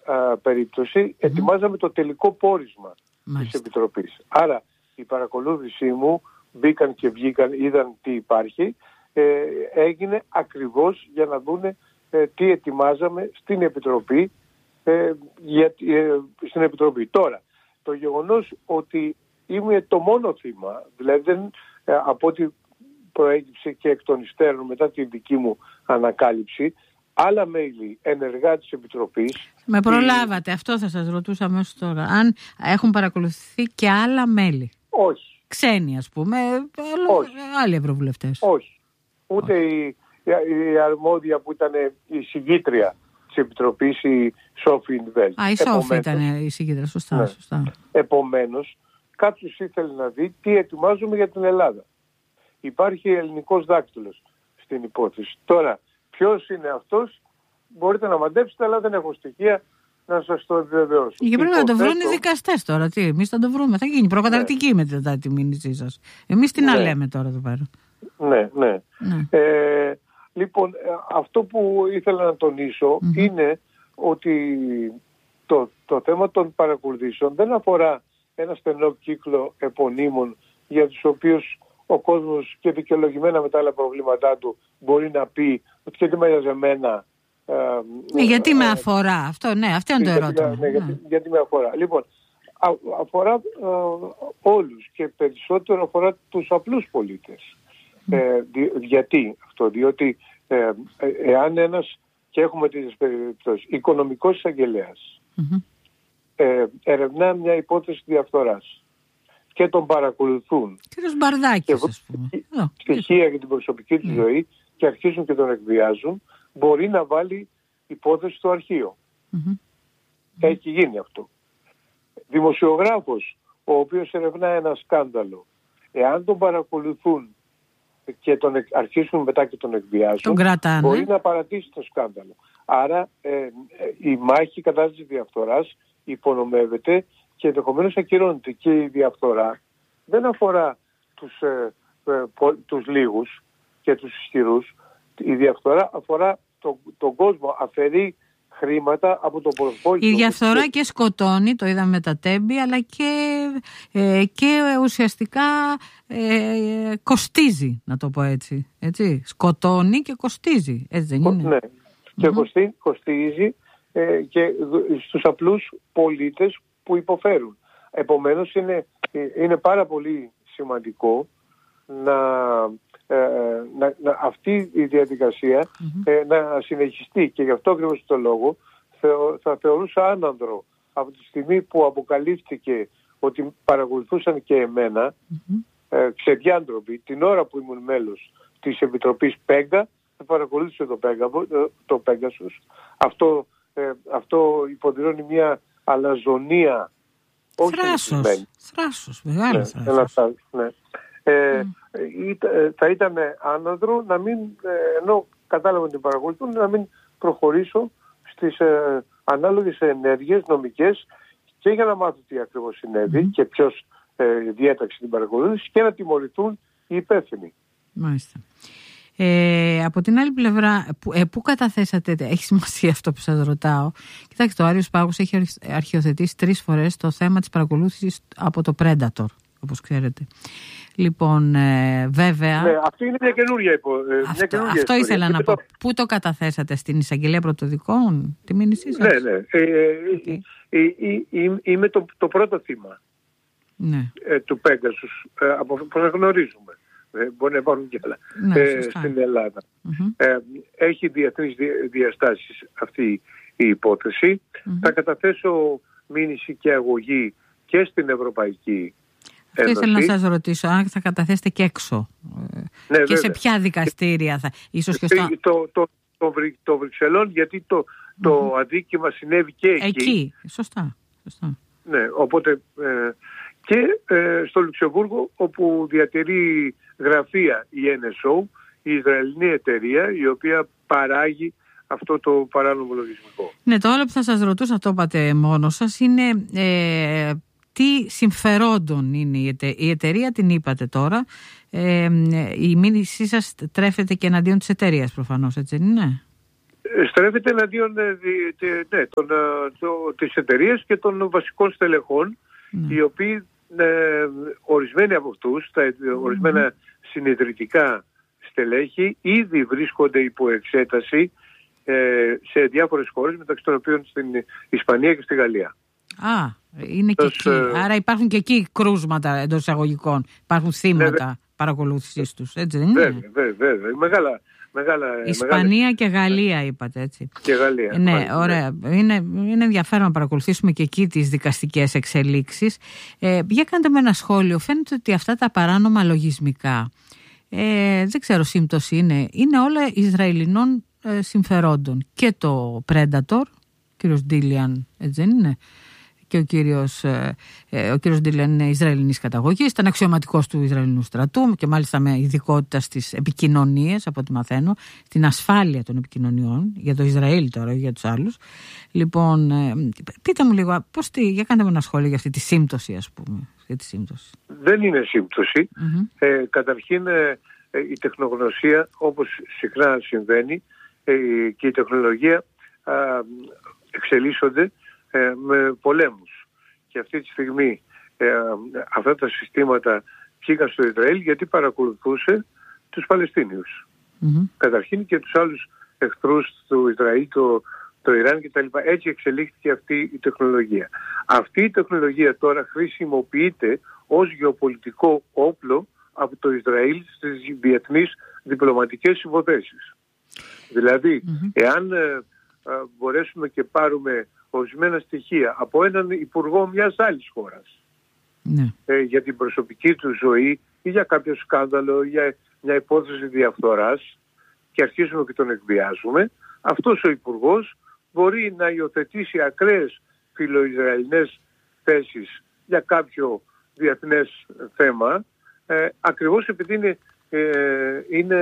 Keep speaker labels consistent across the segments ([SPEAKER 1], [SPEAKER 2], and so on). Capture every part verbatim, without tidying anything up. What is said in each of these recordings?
[SPEAKER 1] α, περίπτωση mm-hmm. ετοιμάζαμε το τελικό πόρισμα
[SPEAKER 2] Μάλιστα.
[SPEAKER 1] της Επιτροπής. Άρα η παρακολούθησή μου, μπήκαν και βγήκαν, είδαν τι υπάρχει, ε, έγινε ακριβώς για να δούνε ε, τι ετοιμάζαμε στην Επιτροπή, ε, για, ε, στην Επιτροπή. Τώρα, το γεγονός ότι είμαι το μόνο θύμα, δηλαδή δεν, ε, από ό,τι προέκυψε και εκ των υστέρων μετά τη δική μου ανακάλυψη, άλλα μέλη ενεργά της Επιτροπής...
[SPEAKER 2] Με προλάβατε, η... αυτό θα σας ρωτούσα αμέσως τώρα. Αν έχουν παρακολουθηθεί και άλλα μέλη.
[SPEAKER 1] Όχι.
[SPEAKER 2] Ξένοι, ας πούμε,
[SPEAKER 1] Όχι.
[SPEAKER 2] άλλοι ευρωβουλευτές.
[SPEAKER 1] Όχι. Ούτε Όχι. Η, η, η αρμόδια που ήταν η συγγήτρια της Επιτροπής, η Σόφη Ινβέλτ.
[SPEAKER 2] Α, η Σόφη ήταν η συγγήτρια, σωστά, ναι. σωστά.
[SPEAKER 1] Επομένως, κάποιος ήθελε να δει τι ετοιμάζουμε για την Ελλάδα. Υπάρχει ελληνικός δάκτυλος στην υπόθεση. Τώρα, ποιος είναι αυτός, μπορείτε να μαντέψετε, αλλά δεν έχω στοιχεία να σας το επιβεβαιώσω.
[SPEAKER 2] Και πρέπει Υποθέτω... να το βρουν οι δικαστές τώρα. Τι, εμείς θα το βρούμε. Θα γίνει προκαταρκτική ναι. μετά τη μήνυσή σας. Εμείς τι ναι. να λέμε τώρα εδώ πέρα.
[SPEAKER 1] Ναι, ναι. ναι. Ε, λοιπόν, αυτό που ήθελα να τονίσω mm-hmm. είναι ότι το, το θέμα των παρακολουθήσεων δεν αφορά ένα στενό κύκλο επωνύμων για τους οποίους ο κόσμος και δικαιολογημένα με τα άλλα προβλήματά του μπορεί να πει ότι και τι με εμένα. Ε,
[SPEAKER 2] ναι, γιατί ε, με αφορά αυτό, ναι, αυτό είναι το ερώτημα.
[SPEAKER 1] Ναι, ναι. Γιατί, γιατί με αφορά. Λοιπόν, α, αφορά ε, όλους και περισσότερο αφορά τους απλούς πολίτες. Mm. Ε, δι, γιατί αυτό, διότι ε, ε, εάν ένας, και έχουμε τις περιπτώσεις, οικονομικός εισαγγελέας mm-hmm. ε, ερευνά μια υπόθεση διαφθοράς και τον παρακολουθούν
[SPEAKER 2] κύριος Μπαρδάκης, ας πούμε,
[SPEAKER 1] στοιχεία για την προσωπική του mm. ζωή και αρχίζουν και τον εκβιάζουν, μπορεί να βάλει υπόθεση στο αρχείο. Mm-hmm. Έχει γίνει αυτό. Δημοσιογράφος, ο οποίος ερευνά ένα σκάνδαλο, εάν τον παρακολουθούν και τον αρχίσουν μετά και τον εκβιάζουν,
[SPEAKER 2] τον κρατάνε,
[SPEAKER 1] μπορεί να παρατήσει το σκάνδαλο. Άρα ε, ε, η μάχη κατά της διαφθοράς υπονομεύεται και ενδεχομένως ακυρώνεται. Και η διαφθορά δεν αφορά τους, ε, ε, πο, τους λίγους και τους ισχυρούς. Η διαφθορά αφορά το, τον κόσμο, αφαιρεί χρήματα από τον προσφόγιο.
[SPEAKER 2] Η διαφθορά και... και σκοτώνει, το είδαμε με τα Τέμπη, αλλά και, ε, και ουσιαστικά ε, κοστίζει, να το πω έτσι. έτσι. Σκοτώνει και κοστίζει, έτσι δεν είναι?
[SPEAKER 1] Ναι, και mm-hmm. κοστί, κοστίζει ε, και στους απλούς πολίτες που υποφέρουν. Επομένως είναι, είναι πάρα πολύ σημαντικό να, ε, να, να αυτή η διαδικασία mm-hmm. ε, να συνεχιστεί, και γι' αυτό ακριβώς το λόγο θεω, θα θεωρούσα άνανδρο από τη στιγμή που αποκαλύφθηκε ότι παρακολουθούσαν και εμένα mm-hmm. ε, ξεδιάντροποι την ώρα που ήμουν μέλος της Επιτροπής Πέγκα, θα παρακολούθησε το, Πέγκα, το Πέγκασος. Αυτό, ε, αυτό υποδηλώνει μια αλαζονία.
[SPEAKER 2] Θράσος, θράσος, μεγάλο
[SPEAKER 1] ναι,
[SPEAKER 2] θράσος.
[SPEAKER 1] Ένα, ναι. Ε, mm. Θα ήταν άναδρο να μην, ενώ κατάλαβα ότι την παρακολουθούν, να μην προχωρήσω στις ε, ανάλογες ενέργειες νομικές και για να μάθω τι ακριβώς συνέβη mm. και ποιος ε, διέταξε την παρακολούθηση και να τιμωρηθούν οι υπεύθυνοι.
[SPEAKER 2] Μάλιστα. Ε, από την άλλη πλευρά, που, ε, πού καταθέσατε, έχει σημασία αυτό που σας ρωτάω. Κοιτάξτε, ο Άριος Πάγος έχει αρχιοθετήσει τρεις φορές το θέμα της παρακολούθησης από το Predator, όπως ξέρετε. Λοιπόν, ε, βέβαια...
[SPEAKER 1] Ναι, αυτή είναι μια καινούργια υπόθεση.
[SPEAKER 2] Αυτό, αυτό ήθελα να πω. Το... Πού το καταθέσατε, στην Εισαγγελία Πρωτοδικών, τη μήνυσή σας?
[SPEAKER 1] Ναι, ναι. Ε, okay. ε, ε, ε, είμαι το, το πρώτο θύμα
[SPEAKER 2] ναι.
[SPEAKER 1] ε, του Πέγκασους, ε, από όσο γνωρίζουμε. Ε, μπορεί να υπάρχουν και άλλα ναι, ε, στην Ελλάδα. Mm-hmm. Ε, έχει διεθνείς διαστάσεις αυτή η υπόθεση. Mm-hmm. Θα καταθέσω μήνυση και αγωγή και στην Ευρωπαϊκή
[SPEAKER 2] Αυτό ήθελα να σας ρωτήσω, αν θα καταθέσετε και έξω. Ναι, και βέβαια. Σε ποια δικαστήρια θα... Ίσως και στο...
[SPEAKER 1] Το, το, το, Βρυ, το Βρυξελών, γιατί το, το mm-hmm. αδίκημα συνέβη και εκεί.
[SPEAKER 2] Εκεί, σωστά. σωστά.
[SPEAKER 1] Ναι, οπότε... Ε, και ε, στο Λουξεμβούργο, όπου διατηρεί γραφεία η Εν Ες Ο, η Ισραηλινή εταιρεία, η οποία παράγει αυτό το παράνομο λογισμικό. Ναι,
[SPEAKER 2] το άλλο που θα σας ρωτούσα, αυτό είπατε μόνο σας, είναι ε, τι συμφερόντων είναι η εταιρεία. Η εταιρεία την είπατε τώρα, ε, η μήνυσή σας τρέφεται και εναντίον της εταιρείας προφανώς, έτσι δεν είναι?
[SPEAKER 1] στρέφεται εναντίον ναι, των, το, της εταιρείας και των βασικών στελεχών, mm. οι οποίοι ε, ορισμένοι από αυτούς, τα mm. ορισμένα συνιδρυτικά στελέχη ήδη βρίσκονται υπό εξέταση ε, σε διάφορες χώρες, μεταξύ των οποίων στην Ισπανία και στη Γαλλία.
[SPEAKER 2] Α, είναι και εκεί. Ε, Άρα υπάρχουν και εκεί κρούσματα εντός εισαγωγικών. Υπάρχουν θύματα ναι, παρακολούθησης τους, έτσι δεν είναι?
[SPEAKER 1] Βέβαια, βέβαια, βέβαια. Μεγάλα, μεγάλα,
[SPEAKER 2] Ισπανία
[SPEAKER 1] μεγάλα...
[SPEAKER 2] και Γαλλία είπατε, έτσι.
[SPEAKER 1] Και Γαλλία.
[SPEAKER 2] Ναι,
[SPEAKER 1] μάλιστα,
[SPEAKER 2] ωραία.
[SPEAKER 1] Ναι.
[SPEAKER 2] Είναι, είναι ενδιαφέρον να παρακολουθήσουμε και εκεί τις δικαστικές εξελίξεις. Ε, για κάντε με ένα σχόλιο. Φαίνεται ότι αυτά τα παράνομα λογισμικά, ε, δεν ξέρω σύμπτωση είναι, είναι όλα Ισραηλινών ε, συμφερόντων. Και το Predator, ο κύριος Ντίλιαν, έτσι δεν είναι? Και ο κύριος, ε, ο κύριος Ντίλιαν είναι Ισραηλινής καταγωγής, ήταν αξιωματικός του Ισραηλινού στρατού και μάλιστα με ειδικότητα στις επικοινωνίες, από ό,τι μαθαίνω, στην ασφάλεια των επικοινωνιών, για το Ισραήλ τώρα, για τους άλλους. Λοιπόν, ε, πείτε μου λίγο, πώς τι, για κάντε μου ένα σχόλιο για αυτή τη σύμπτωση, ας πούμε. Για τη σύμπτωση.
[SPEAKER 1] Δεν είναι σύμπτωση. Mm-hmm. Ε, καταρχήν ε, η τεχνογνωσία, όπως συχνά συμβαίνει, ε, και η τεχνολογία ε, εξελίσσονται Ε, με πολέμους. Και αυτή τη στιγμή ε, αυτά τα συστήματα βγήκαν στο Ισραήλ γιατί παρακολουθούσε τους Παλαιστίνιους. Mm-hmm. Καταρχήν και τους άλλους εχθρούς του Ισραήλ, το, το Ιράν κτλ. Έτσι εξελίχθηκε αυτή η τεχνολογία. Αυτή η τεχνολογία τώρα χρησιμοποιείται ως γεωπολιτικό όπλο από το Ισραήλ στις διεθνείς διπλωματικές υποθέσεις. Δηλαδή, mm-hmm. εάν ε, ε, μπορέσουμε και πάρουμε ορισμένα στοιχεία από έναν υπουργό μιας άλλης χώρας, ναι. ε, για την προσωπική του ζωή ή για κάποιο σκάνδαλο, για μια υπόθεση διαφθοράς, και αρχίζουμε και τον εκβιάζουμε, αυτός ο υπουργός μπορεί να υιοθετήσει ακραίες φιλοϊσραηλινές θέσεις για κάποιο διεθνές θέμα, ε, ακριβώς επειδή είναι, ε, είναι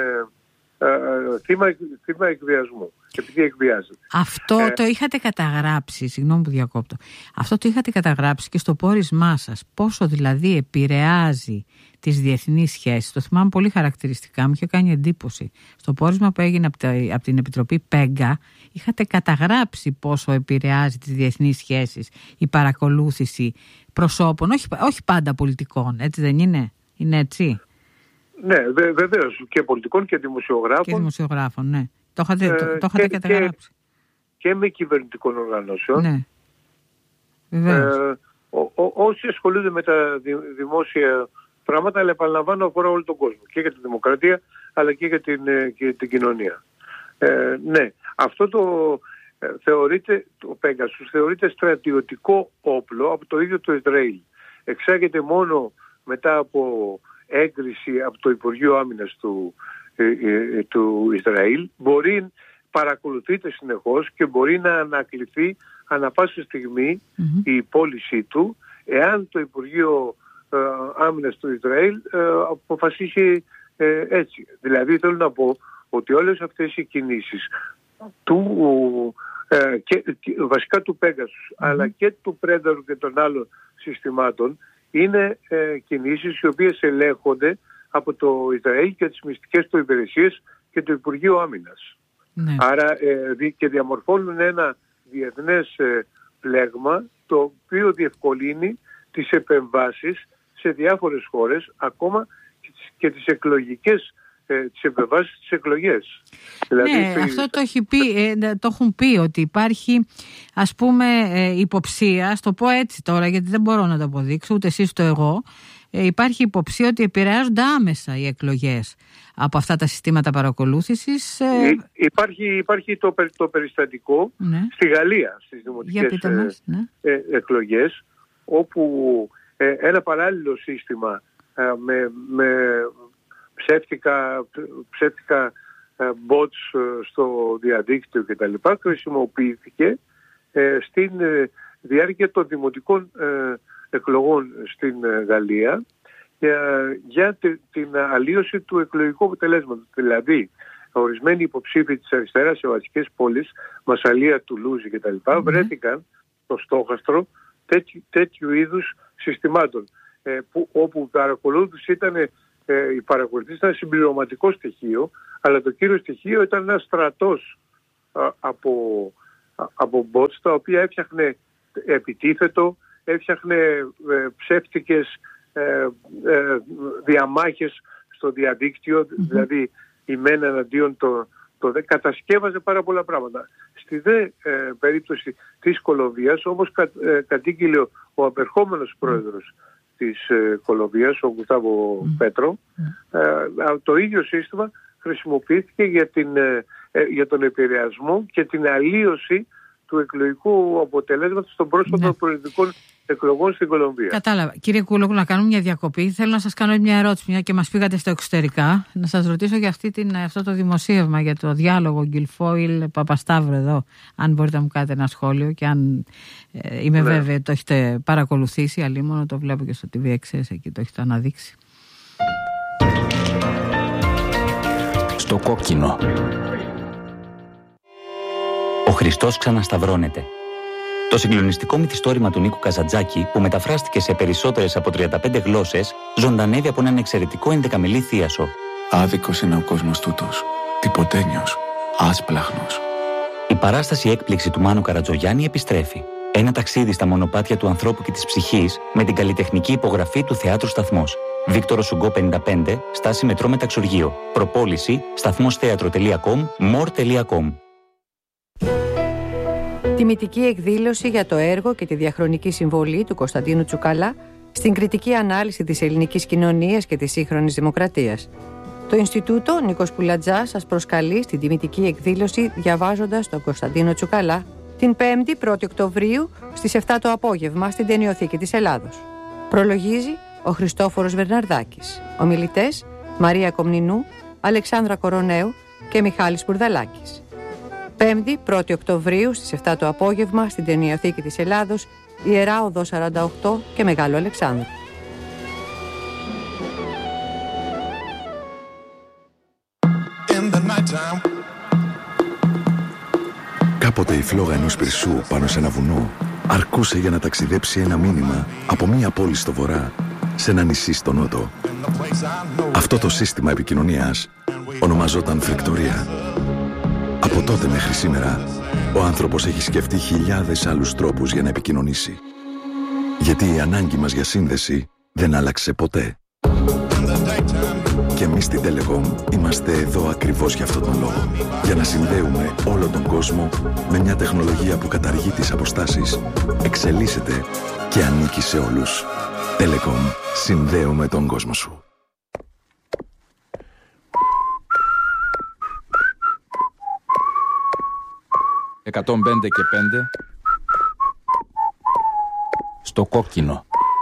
[SPEAKER 1] ε, θύμα, θύμα εκβιασμού. Επειδή εκβιάζεται.
[SPEAKER 2] Αυτό ε, το είχατε καταγράψει, συγγνώμη που διακόπτω, αυτό το είχατε καταγράψει και στο πόρισμά σας, πόσο δηλαδή επηρεάζει τις διεθνείς σχέσεις. Το θυμάμαι πολύ χαρακτηριστικά, μου είχε κάνει εντύπωση. Στο πόρισμα που έγινε από, τα, από την Επιτροπή Πέγκα, είχατε καταγράψει πόσο επηρεάζει τις διεθνείς σχέσεις η παρακολούθηση προσώπων, όχι, όχι πάντα πολιτικών, έτσι δεν είναι? Είναι έτσι?
[SPEAKER 1] Ναι, βε, βεβαίως, και πολιτικών και δημοσιογράφων. Και
[SPEAKER 2] δημοσιογράφων, ναι. Το είχατε, ε, το, το είχατε και, καταγράψει.
[SPEAKER 1] Και, και με κυβερνητικών οργανώσεων.
[SPEAKER 2] Ναι. Βεβαίως.
[SPEAKER 1] Ε, ο, ο, όσοι ασχολούνται με τα δη, δημόσια πράγματα, αλλά επαναλαμβάνω, αφορά όλο τον κόσμο. Και για τη δημοκρατία, αλλά και για την, και την κοινωνία. Ε, ναι, αυτό το ε, θεωρείται, το Pegasus θεωρείται στρατιωτικό όπλο από το ίδιο το Ισραήλ. Εξάγεται μόνο μετά από έγκριση από το Υπουργείο Άμυνας του, ε, ε, του Ισραήλ. Μπορεί, παρακολουθείται συνεχώς και μπορεί να ανακληθεί ανά πάσα στιγμή mm-hmm. η πώλησή του, εάν το Υπουργείο ε, Άμυνας του Ισραήλ ε, αποφασίσει ε, έτσι. Δηλαδή θέλω να πω ότι όλες αυτές οι κινήσεις του, ε, και, και, βασικά του Pegasus mm-hmm. αλλά και του Predator και των άλλων συστημάτων είναι ε, κινήσεις οι οποίες ελέγχονται από το Ισραήλ και τις μυστικές του υπηρεσίες και το Υπουργείο Άμυνας. Ναι. Άρα ε, δι, και διαμορφώνουν ένα διεθνές ε, πλέγμα το οποίο διευκολύνει τις επεμβάσεις σε διάφορες χώρες, ακόμα και τις, και τις εκλογικές ε, τις επεμβάσεις στις εκλογές. Δηλαδή,
[SPEAKER 2] ναι, στη... αυτό το, έχει πει, ε, το έχουν πει ότι υπάρχει, ας πούμε, ε, υποψία, στο πω έτσι τώρα γιατί δεν μπορώ να το αποδείξω ούτε εσείς το εγώ, ε, υπάρχει υποψία ότι επηρεάζονται άμεσα οι εκλογές από αυτά τα συστήματα παρακολούθησης. Ε...
[SPEAKER 1] Υπάρχει, υπάρχει το, το περιστατικό ναι. στη Γαλλία στις δημοτικές μας, ναι. ε, εκλογές, όπου ε, ένα παράλληλο σύστημα ε, με, με ψεύτικα, ψεύτικα ε, bots στο διαδίκτυο κτλ. Χρησιμοποιήθηκε ε, στην ε, διάρκεια των δημοτικών ε, εκλογών στην ε, Γαλλία για, για τη, την αλλίωση του εκλογικού αποτελέσματος. Δηλαδή, ορισμένοι υποψήφοι της αριστεράς σε βασικές πόλεις, Μασσαλία, Τουλούζη κτλ. Mm-hmm. βρέθηκαν στο στόχαστρο τέτοιου, τέτοιου είδους συστημάτων, ε, που, όπου η παρακολούθηση ήταν, ε, η παρακολούθηση ήταν συμπληρωματικό στοιχείο, αλλά το κύριο στοιχείο ήταν ένας στρατός από, από bots τα οποία έφτιαχνε επιτίθετο, έφτιαχνε ε, ψεύτικες ε, ε, διαμάχες στο διαδίκτυο, mm-hmm. δηλαδή η μένα εναντίον το, το δε, κατασκεύαζε πάρα πολλά πράγματα. Στη δε ε, περίπτωση της Κολομβίας όμως κα, ε, κατήγγειλε ο, ο απερχόμενος πρόεδρος mm. της ε, Κολομβίας, ο Γκουστάβο mm. Πέτρο, mm. Ε, το ίδιο σύστημα χρησιμοποιήθηκε για, την, ε, ε, για τον επηρεασμό και την αλλίωση του εκλογικού αποτελέσματος των πρόσφατων ναι. πολιτικών εκλογών στην Κολομβία.
[SPEAKER 2] Κατάλαβα. Κύριε Κούλογλου, να κάνουμε μια διακοπή. Θέλω να σας κάνω μια ερώτηση, μια και μας πήγατε στα εξωτερικά. Να σας ρωτήσω για αυτή την, αυτό το δημοσίευμα, για το διάλογο Γκυλφόιλ Παπασταύρου εδώ. Αν μπορείτε να μου κάνετε ένα σχόλιο και αν ε, είμαι ναι. βέβαιη το έχετε παρακολουθήσει, αλλήμον το βλέπω και στο τι βι εξ ες, εκεί το έχετε αναδείξει.
[SPEAKER 3] Στο κόκκινο. Ο Χριστός ξανασταυρώνεται. Το συγκλονιστικό μυθιστόρημα του Νίκου Καζαντζάκη, που μεταφράστηκε σε περισσότερες από τριάντα πέντε γλώσσες, ζωντανεύει από έναν εξαιρετικό ενδεκαμελή θίασο.
[SPEAKER 4] Άδικος είναι ο κόσμος τούτος. Τυποτένιος. Άσπλαχνος.
[SPEAKER 3] Η παράσταση έκπληξη του Μάνου Καρατζογιάννη επιστρέφει. Ένα ταξίδι στα μονοπάτια του ανθρώπου και της ψυχής με την καλλιτεχνική υπογραφή του Θεάτρου Σταθμός. Βίκτορο Σουγκό πενήντα πέντε, στάση μετρό Μεταξουργείο. Προπόληση σταθμόσθέατρο τελεία κομ, μορ τελεία κομ.
[SPEAKER 5] Τιμητική εκδήλωση για το έργο και τη διαχρονική συμβολή του Κωνσταντίνου Τσουκαλά στην κριτική ανάλυση της ελληνικής κοινωνίας και της σύγχρονης δημοκρατίας. Το Ινστιτούτο Νίκος Πουλατζάς σας προσκαλεί στην τιμητική εκδήλωση διαβάζοντας τον Κωνσταντίνο Τσουκαλά την πέμπτη πρώτη Οκτωβρίου στις επτά το απόγευμα στην Ταινιοθήκη της Ελλάδος. Προλογίζει ο Χριστόφορος Βερναρδάκης. Ομιλητές Μαρία Κομνηνού, Αλεξάνδρα Κοροναίου και Μιχάλης Μπουρδαλάκης. πέμπτη πρώτη Οκτωβρίου στις επτά το απόγευμα στην Ταινιοθήκη της Ελλάδος, Ιερά Οδό σαράντα οκτώ και Μεγάλο Αλεξάνδρου.
[SPEAKER 6] Κάποτε η φλόγα ενός πυρσού πάνω σε ένα βουνό αρκούσε για να ταξιδέψει ένα μήνυμα από μία πόλη στο βορρά σε ένα νησί στο νότο. Αυτό το σύστημα επικοινωνίας ονομαζόταν φρικτορία. Από τότε μέχρι σήμερα, ο άνθρωπος έχει σκεφτεί χιλιάδες άλλους τρόπους για να επικοινωνήσει. Γιατί η ανάγκη μας για σύνδεση δεν άλλαξε ποτέ. Και εμείς στην Telecom είμαστε εδώ ακριβώς για αυτόν τον λόγο. Για να συνδέουμε όλο τον κόσμο με μια τεχνολογία που καταργεί τις αποστάσεις, εξελίσσεται και ανήκει σε όλους. Telecom, συνδέουμε τον κόσμο σου.
[SPEAKER 3] εκατόν πέντε και πέντε στο κόκκινο.